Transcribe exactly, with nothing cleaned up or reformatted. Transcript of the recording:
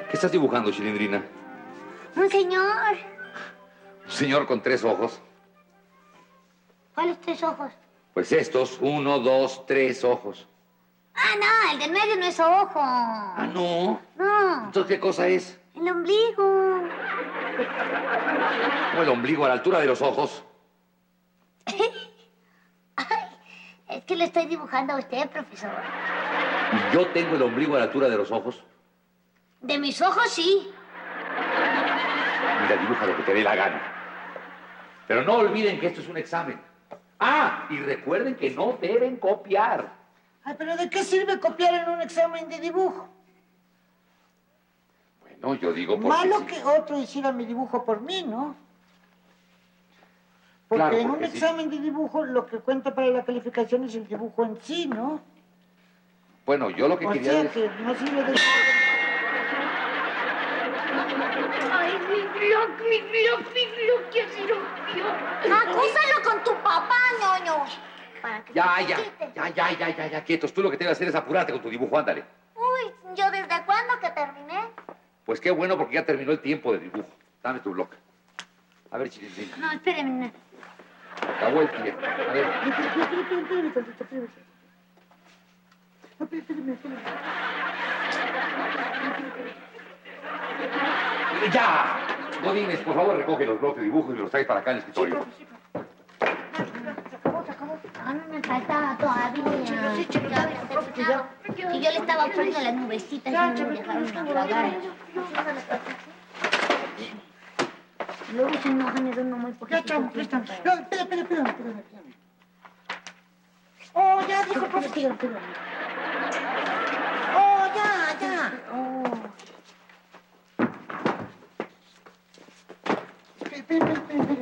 ¿Qué estás dibujando, Chilindrina? Un señor. Un señor con tres ojos. ¿Cuáles tres ojos? Pues estos, uno, dos, tres ojos. Ah, no, el del medio no es ojo. Ah, ¿no? No. Entonces, ¿qué cosa es? El ombligo. ¿Cómo el ombligo a la altura de los ojos? Ay, es que lo estoy dibujando a usted, profesor. ¿Y yo tengo el ombligo a la altura de los ojos? De mis ojos, sí. Mira, dibuja lo que te dé la gana. Pero no olviden que esto es un examen. Ah, y recuerden que no deben copiar. Ay, pero ¿de qué sirve copiar en un examen de dibujo? Bueno, yo digo porque... Malo sí. que otro hiciera mi dibujo por mí, ¿no? Porque Claro, en porque un sí. examen de dibujo lo que cuenta para la calificación es el dibujo en sí, ¿no? Bueno, yo lo que O quería sea decir... que no sirve de... Ay, mi blog, mi blog, mi blog, que se rompió. Acúsalo con tu papá, ñoño. Para que Ya, te ya, quite. ya, ya, ya, ya, ya, quietos. Tú lo que debes hacer es apurarte con tu dibujo, ándale. Uy, ¿yo desde cuándo que terminé? Pues qué bueno, porque ya terminó el tiempo de dibujo. Dame tu bloque. A ver, Chilindrina. No, espérenme. Acabó el tiempo. A ver. Espérame, espérame, tantito, espérame. No, espérame, espérame. ¡Ya! Godínez, por favor, recoge los bloques de dibujo y los traes para acá en el escritorio. Se acabó, se acabó. Ah, no me faltaba todavía. Chelo, sí, chelo, Ya ya, había profe, terminado. ya. Y yo le estaba poniendo las nubecitas y no me dejaron apagar. Luego se enojan y uno muy poquito. Ya, chamo, ya estamos. No, espera, espera, espera, espera, espera. Oh, ya, dijo el profe. Espera, espera. Oh, ya, ya. Oh. Espera, espera, espera, espera.